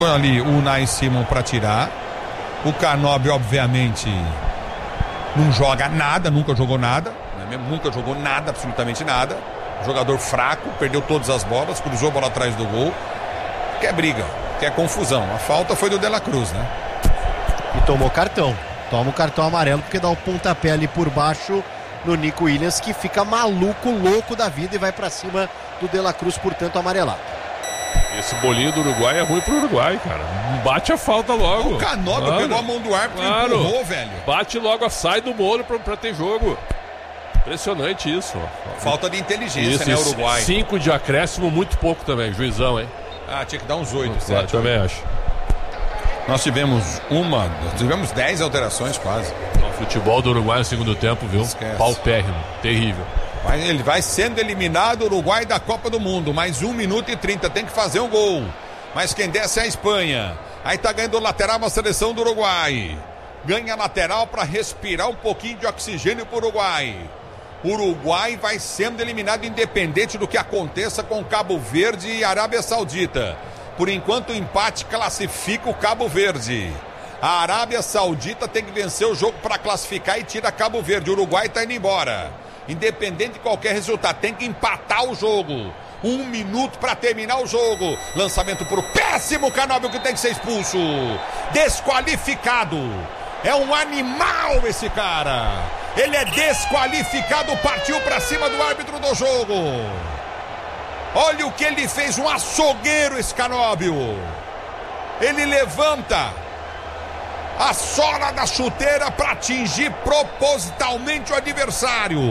Ali o Unai Simon para tirar. O Canóbio, obviamente, não joga nada, nunca jogou nada, né? Nunca jogou nada, absolutamente nada. Jogador fraco, perdeu todas as bolas, cruzou a bola atrás do gol. Quer briga, quer confusão. A falta foi do De La Cruz, né? E tomou cartão. Toma o cartão amarelo porque dá um pontapé ali por baixo no Nico Williams, que fica maluco, louco da vida e vai pra cima do De La Cruz, portanto amarelado. Esse bolinho do Uruguai é ruim pro Uruguai, cara. Bate a falta logo. O Canóbio pegou a mão do árbitro e empurrou, velho. Bate logo, sai do molho pra ter jogo. Impressionante isso. Falta de inteligência, né, Uruguai? 5 de acréscimo, muito pouco também, juizão, hein? Tinha que dar uns 8, 7. Também acho. Nós tivemos 10 alterações quase. O futebol do Uruguai no segundo tempo, viu? Esquece. Paupérrimo, terrível. Mas ele vai sendo eliminado, o Uruguai da Copa do Mundo. Mais 1 minuto e 30, tem que fazer um gol. Mas quem desce é a Espanha. Aí tá ganhando lateral a seleção do Uruguai. Ganha lateral para respirar um pouquinho de oxigênio pro Uruguai. O Uruguai vai sendo eliminado independente do que aconteça com Cabo Verde e Arábia Saudita. Por enquanto o empate classifica o Cabo Verde. A Arábia Saudita tem que vencer o jogo para classificar e tira Cabo Verde. O Uruguai tá indo embora. Independente de qualquer resultado, tem que empatar o jogo. 1 minuto para terminar o jogo. Lançamento pro péssimo Canóbio, que tem que ser expulso. Desqualificado. É um animal esse cara. Ele é desqualificado, partiu para cima do árbitro do jogo. Olha o que ele fez, um açougueiro esse Canóbio. Ele levanta a sola da chuteira para atingir propositalmente o adversário.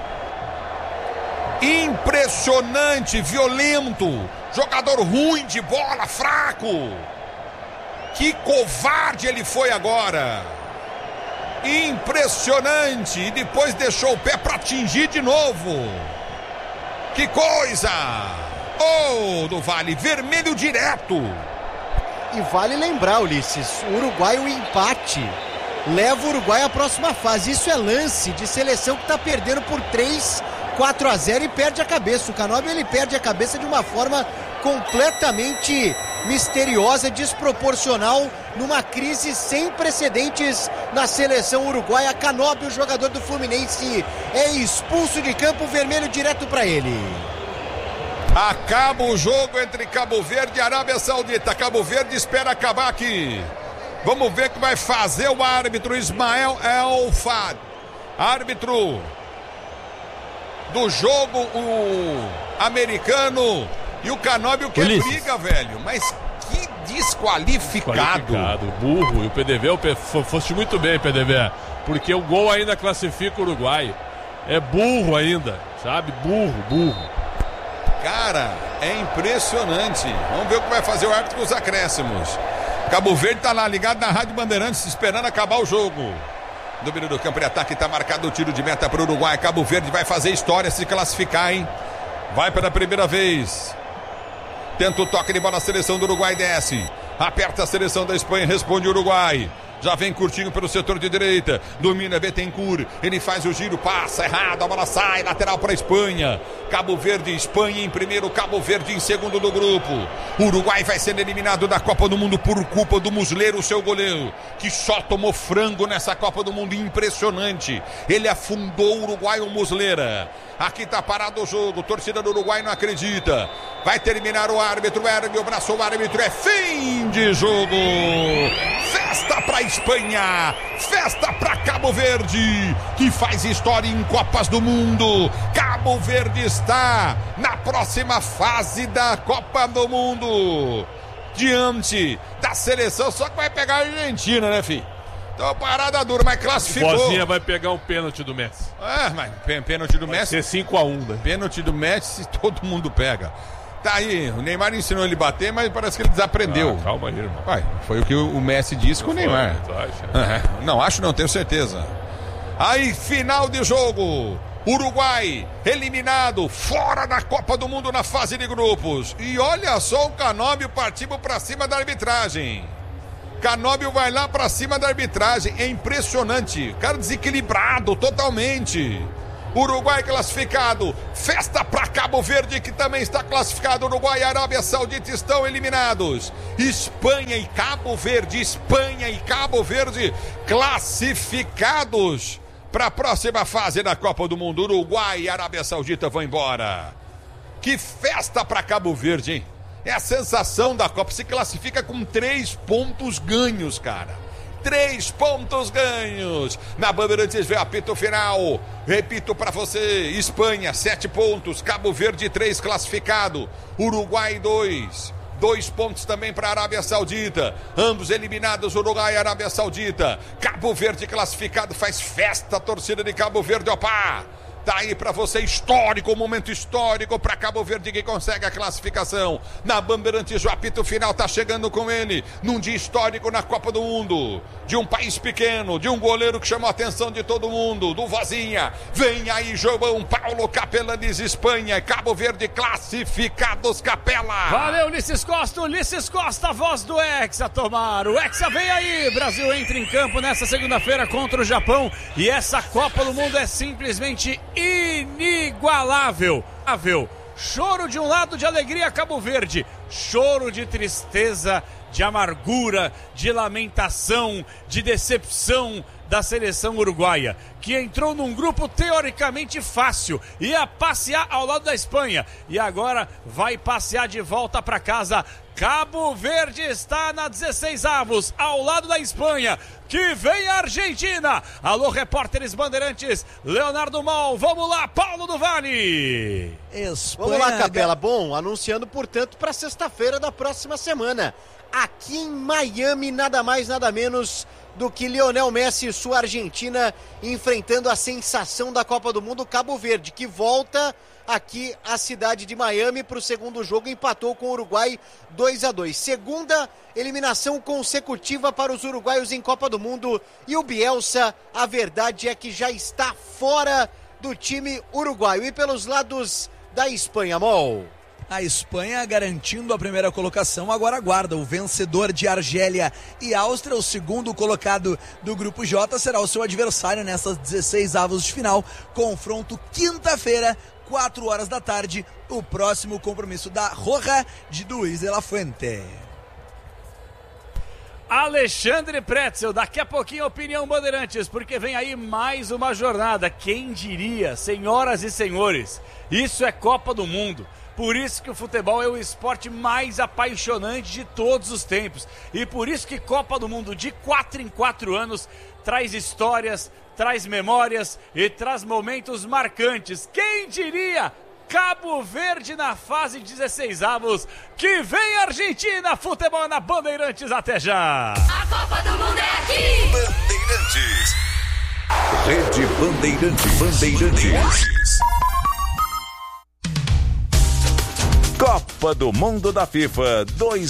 Impressionante, violento, jogador ruim de bola, fraco. Que covarde ele foi agora. Impressionante. E depois deixou o pé para atingir de novo. Que coisa. Do Vale, vermelho direto. E vale lembrar, Ulisses, o Uruguai, o empate leva o Uruguai à próxima fase. Isso é lance de seleção que está perdendo por 4-0 e perde a cabeça. O Canóbio, ele perde a cabeça de uma forma completamente misteriosa, desproporcional, numa crise sem precedentes na seleção uruguaia. Canóbio, jogador do Fluminense, é expulso de campo, vermelho direto para ele. Acaba o jogo entre Cabo Verde e Arábia Saudita. Cabo Verde espera acabar aqui. Vamos ver o que vai fazer o árbitro Ismael El Fad. Árbitro do jogo, o americano. E o Canóbio que briga, velho. Mas que desqualificado. Burro. E o PDV, foste muito bem, PDV. Porque o gol ainda classifica o Uruguai. É burro ainda, sabe? Burro. Cara, é impressionante. Vamos ver o que vai fazer o árbitro com os acréscimos. Cabo Verde tá lá ligado na Rádio Bandeirantes, esperando acabar o jogo. No meio do campo de ataque tá marcado o tiro de meta para o Uruguai. Cabo Verde vai fazer história, se classificar, hein? Vai pela primeira vez. Tenta o toque de bola, a seleção do Uruguai desce. Aperta a seleção da Espanha, responde o Uruguai. Já vem curtinho pelo setor de direita. Domina Bettencourt. Ele faz o giro, passa errado. A bola sai, lateral para a Espanha. Cabo Verde, Espanha em primeiro, Cabo Verde em segundo do grupo. O Uruguai vai sendo eliminado da Copa do Mundo por culpa do Muslera, o seu goleiro, que só tomou frango nessa Copa do Mundo. Impressionante. Ele afundou o Uruguai, o Muslera. Aqui tá parado o jogo. Torcida do Uruguai não acredita. Vai terminar o árbitro. Ergue o braço, o árbitro. É fim de jogo. Festa pra Espanha. Festa pra Cabo Verde, que faz história em Copas do Mundo. Cabo Verde está na próxima fase da Copa do Mundo. Diante da seleção. Só que vai pegar a Argentina, né, filho? Então parada dura, mas classificou. Bozinha vai pegar um pênalti do Messi. Mas pênalti do vai Messi. Ser 5-1, né? Pênalti do Messi, todo mundo pega. Tá aí, o Neymar ensinou ele a bater, mas parece que ele desaprendeu. Calma aí, irmão. Foi o que o Messi disse com o Neymar. Não, acho não, tenho certeza. Aí, final de jogo. Uruguai eliminado, fora da Copa do Mundo na fase de grupos. E olha só o Canóbio partindo pra cima da arbitragem. Canóbio vai lá pra cima da arbitragem. É impressionante. Cara desequilibrado totalmente. Uruguai classificado. Festa para Cabo Verde, que também está classificado. Uruguai e Arábia Saudita estão eliminados. Espanha e Cabo Verde classificados para a próxima fase da Copa do Mundo. Uruguai e Arábia Saudita vão embora. Que festa para Cabo Verde, hein? É a sensação da Copa. Se classifica com 3 pontos ganhos, cara. 3 pontos ganhos. Na Bandeirantes vem o apito final. Repito para você: Espanha 7 pontos, Cabo Verde 3 classificado, Uruguai 2 pontos também para a Arábia Saudita, ambos eliminados, Uruguai e Arábia Saudita. Cabo Verde classificado, faz festa a torcida de Cabo Verde, opa! Tá aí pra você, histórico, momento histórico pra Cabo Verde, que consegue a classificação. Na Bandeirantes, o apito final tá chegando com ele, num dia histórico na Copa do Mundo, de um país pequeno, de um goleiro que chamou a atenção de todo mundo, do Vozinha. Vem aí João Paulo Capelanes, Espanha, Cabo Verde classificados, Capela. Valeu, Ulisses Costa, voz do Hexa, tomar. O Hexa vem aí, Brasil entra em campo nessa segunda-feira contra o Japão, e essa Copa do Mundo é simplesmente inigualável. Choro de um lado de alegria, Cabo Verde, choro de tristeza, de amargura, de lamentação, de decepção da seleção uruguaia, que entrou num grupo teoricamente fácil, ia passear ao lado da Espanha e agora vai passear de volta para casa. Cabo Verde está na 16avos, ao lado da Espanha, que vem a Argentina. Alô, repórteres Bandeirantes, Leonardo Mal, vamos lá, Paulo do Vale. Espanha, vamos lá, Capela. Bom, anunciando, portanto, para sexta-feira da próxima semana, aqui em Miami, nada mais, nada menos do que Lionel Messi e sua Argentina enfrentando a sensação da Copa do Mundo, Cabo Verde, que volta aqui à cidade de Miami para o segundo jogo, empatou com o Uruguai 2-2. Segunda eliminação consecutiva para os uruguaios em Copa do Mundo, e o Bielsa, a verdade é que já está fora do time uruguaio. E pelos lados da Espanha, Mol? A Espanha garantindo a primeira colocação, agora aguarda o vencedor de Argélia e Áustria. O segundo colocado do grupo J será o seu adversário nessas 16avos de final. Confronto quinta-feira, 4 horas da tarde, o próximo compromisso da Roja de Luiz de la Fuente. Alexandre Pretzel, daqui a pouquinho Opinião Bandeirantes, porque vem aí mais uma jornada. Quem diria, senhoras e senhores, isso é Copa do Mundo. Por isso que o futebol é o esporte mais apaixonante de todos os tempos. E por isso que Copa do Mundo, de 4 em 4 anos, traz histórias, traz memórias e traz momentos marcantes. Quem diria? Cabo Verde na fase 16avos, que vem a Argentina. Futebol na Bandeirantes, até já. A Copa do Mundo é aqui. Bandeirantes. Rede Bandeirantes. Copa do Mundo da FIFA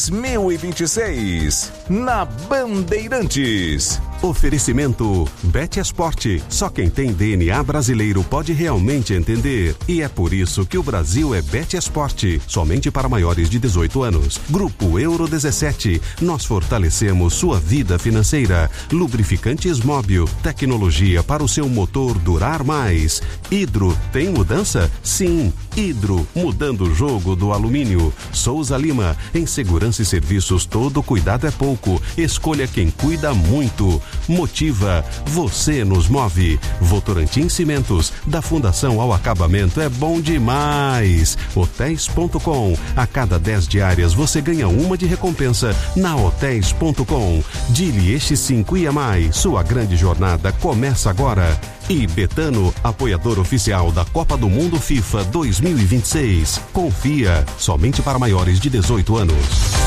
2026 na Bandeirantes. Oferecimento Bet Esporte. Só quem tem DNA brasileiro pode realmente entender. E é por isso que o Brasil é Bet Esporte. Somente para maiores de 18 anos. Grupo Euro 17. Nós fortalecemos sua vida financeira. Lubrificantes Móbil. Tecnologia para o seu motor durar mais. Hidro, tem mudança? Sim. Hidro, mudando o jogo do alumínio. Souza Lima. Em segurança e serviços, todo cuidado é pouco. Escolha quem cuida muito. Motiva, você nos move. Votorantim Cimentos, da fundação ao acabamento é bom demais. Hotéis.com, a cada 10 diárias você ganha uma de recompensa na Hotéis.com. Dili 5 e mais, sua grande jornada começa agora. E Betano, apoiador oficial da Copa do Mundo FIFA 2026. Confia, somente para maiores de 18 anos.